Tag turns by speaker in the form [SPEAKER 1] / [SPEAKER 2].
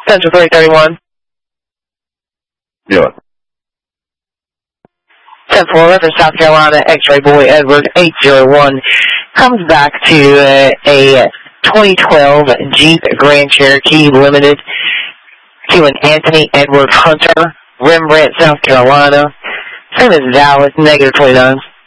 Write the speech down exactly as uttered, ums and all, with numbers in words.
[SPEAKER 1] Central three thirty-one.
[SPEAKER 2] Yeah.
[SPEAKER 1] ten four, reference South Carolina, X-ray boy Edward eight zero one, comes back to uh, a twenty twelve Jeep Grand Cherokee Limited to an Anthony Edward Hunter, Rembrandt, South Carolina. Same as Dallas, negative twenty-nine.